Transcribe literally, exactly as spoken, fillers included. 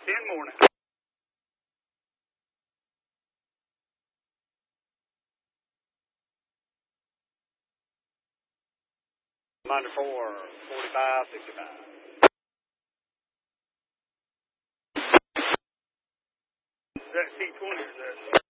ten morning. Minor four, forty-five, sixty-five. Is that C twenty or is that?